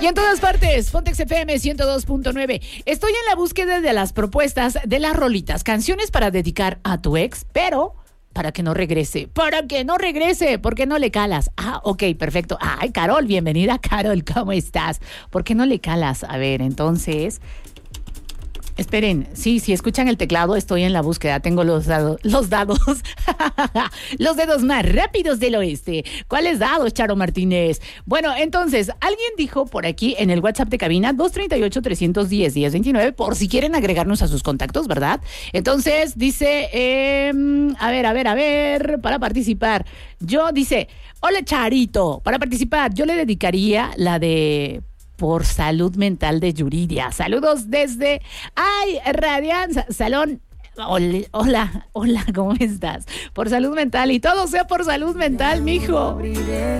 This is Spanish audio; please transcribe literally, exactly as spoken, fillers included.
Y en todas partes, Pontex F M ciento dos punto nueve. Estoy en la búsqueda de las propuestas de las rolitas, canciones para dedicar a tu ex, pero para que no regrese, para que no regrese, ¿por qué no le calas? Ah, ok, perfecto. Ay, Carol, bienvenida, Carol, ¿cómo estás? ¿Por qué no le calas? A ver, entonces... Esperen, sí, si escuchan el teclado, estoy en la búsqueda, tengo los dados, los dados, los dedos más rápidos del oeste. ¿Cuáles dados, Charo Martínez? Bueno, entonces, alguien dijo por aquí en el WhatsApp de cabina, dos tres ocho, tres uno cero, uno cero dos nueve, por si quieren agregarnos a sus contactos, ¿verdad? Entonces, dice, eh, a ver, a ver, a ver, para participar. Yo, dice, hola, Charito, para participar, yo le dedicaría la de... Por Salud Mental de Yuridia. Saludos desde Ay, Radianza, Salón. Hola, hola, hola, ¿cómo estás? Por Salud Mental y todo sea por salud mental, mijo.